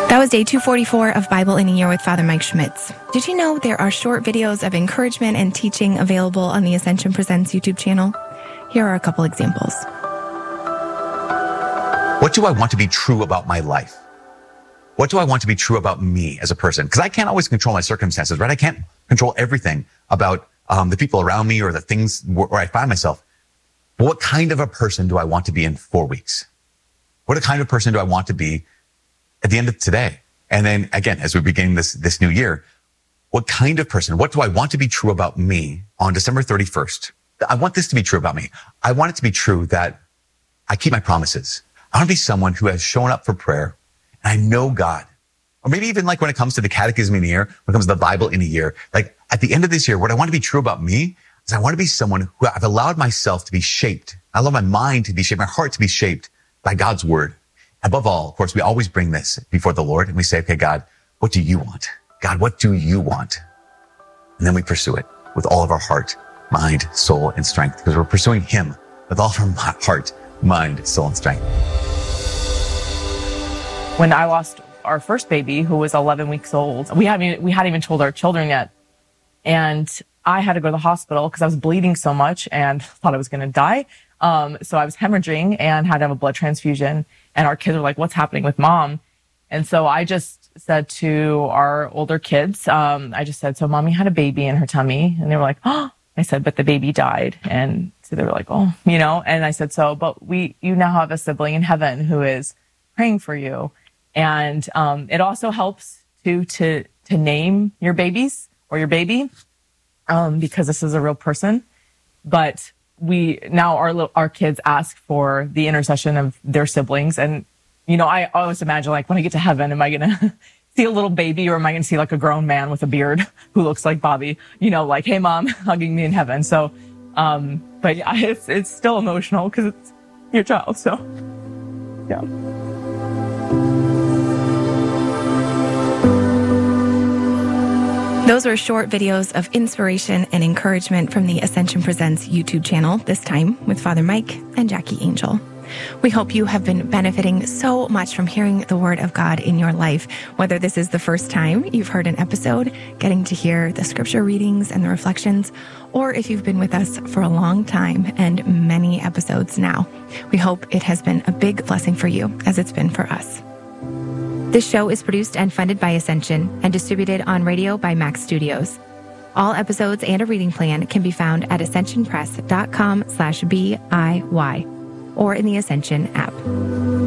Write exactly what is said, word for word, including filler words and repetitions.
That was day two forty-four of Bible in a Year with Father Mike Schmitz. Did you know there are short videos of encouragement and teaching available on the Ascension Presents YouTube channel? Here are a couple examples. What do I want to be true about my life? What do I want to be true about me as a person? Because I can't always control my circumstances, right? I can't control everything about um, the people around me or the things where, where I find myself. But what kind of a person do I want to be in four weeks? What kind of person do I want to be at the end of today? And then again, as we begin this, this new year, what kind of person, what do I want to be true about me on December thirty-first? I want this to be true about me. I want it to be true that I keep my promises. I want to be someone who has shown up for prayer and I know God. Or maybe even like when it comes to the catechism in a year, when it comes to the Bible in a year, like at the end of this year, what I want to be true about me is I want to be someone who I've allowed myself to be shaped. I allow my mind to be shaped, my heart to be shaped by God's word. Above all, of course, we always bring this before the Lord and we say, okay, God, what do you want? God, what do you want? And then we pursue it with all of our heart, mind, soul, and strength, because we're pursuing him with all of our heart, mind, soul, and strength. When I lost our first baby, who was eleven weeks old, we hadn't, we hadn't even told our children yet. And I had to go to the hospital because I was bleeding so much and thought I was going to die. Um, so I was hemorrhaging and had to have a blood transfusion. And our kids were like, what's happening with mom? And so I just said to our older kids, um, I just said, so mommy had a baby in her tummy. And they were like, oh, I said, but the baby died. And so they were like, oh, you know, and I said, so, but we, you now have a sibling in heaven who is praying for you. And, um, it also helps to, to, to name your babies or your baby, um, because this is a real person. But we, now our, our kids ask for the intercession of their siblings. And, you know, I always imagine, like, when I get to heaven, am I going to see a little baby or am I going to see like a grown man with a beard who looks like Bobby, you know, like, hey mom, hugging me in heaven. So, um, but yeah, it's, it's still emotional because it's your child. So, yeah. Those were short videos of inspiration and encouragement from the Ascension Presents YouTube channel, this time with Father Mike and Jackie Angel. We hope you have been benefiting so much from hearing the Word of God in your life, whether this is the first time you've heard an episode, getting to hear the scripture readings and the reflections, or if you've been with us for a long time and many episodes now. We hope it has been a big blessing for you, as it's been for us. This show is produced and funded by Ascension and distributed on radio by Max Studios. All episodes and a reading plan can be found at ascension press dot com slash B I Y or in the Ascension app.